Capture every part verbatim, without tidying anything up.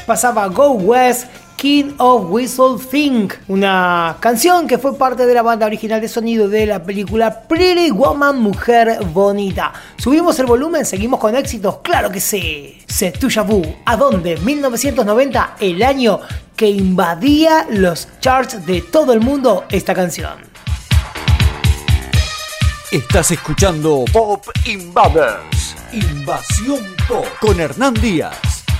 pasaba Go West, King of Whistle Think, una canción que fue parte de la banda original de sonido de la película Pretty Woman, Mujer Bonita. Subimos el volumen, seguimos con éxitos, claro que sí. C'est déjà vu, ¿a dónde? mil novecientos noventa, el año que invadía los charts de todo el mundo esta canción. Estás escuchando Pop Invaders, Invasión Pop, con Hernán Díaz.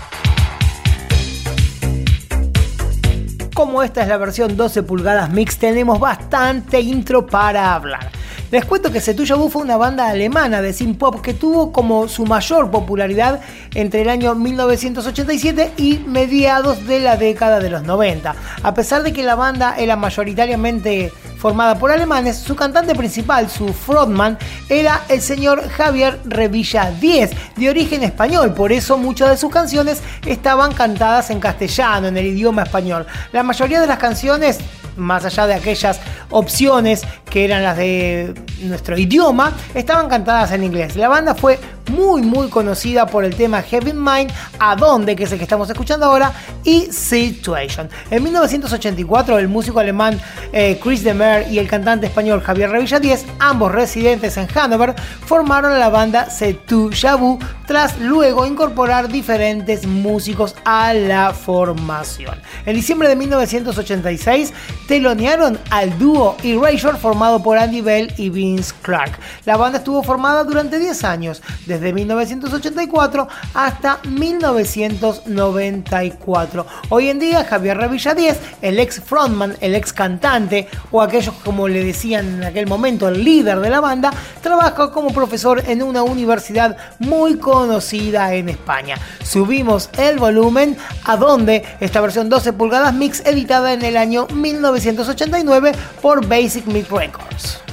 Como esta es la versión doce pulgadas mix, tenemos bastante intro para hablar. Les cuento que C'est déjà vu fue una banda alemana de synth pop que tuvo como su mayor popularidad entre el año mil novecientos ochenta y siete y mediados de la década de los noventa. A pesar de que la banda era mayoritariamente formada por alemanes, su cantante principal, su frontman, era el señor Javier Revilla Díez, de origen español. Por eso muchas de sus canciones estaban cantadas en castellano, en el idioma español. La mayoría de las canciones, más allá de aquellas opciones que eran las de nuestro idioma, estaban cantadas en inglés. La banda fue muy muy conocida por el tema Heavy Mind, ¿a dónde?, que es el que estamos escuchando ahora, y Situation. En mil novecientos ochenta y cuatro el músico alemán eh, Chris Demer y el cantante español Javier Revilla Díez, ambos residentes en Hannover, formaron la banda C'est déjà vu tras luego incorporar diferentes músicos a la formación. En diciembre de mil novecientos ochenta y seis telonearon al dúo Erasure formado por Andy Bell y Vince Clarke. La banda estuvo formada durante diez años, desde mil novecientos ochenta y cuatro hasta mil novecientos noventa y cuatro. Hoy en día Javier Revilla Díez, el ex frontman, el ex cantante, o aquellos como le decían en aquel momento, el líder de la banda, trabaja como profesor en una universidad muy conocida en España. Subimos el volumen, ¿a dónde? Esta versión doce pulgadas mix editada en el año mil novecientos ochenta y nueve por Basic Meat Records.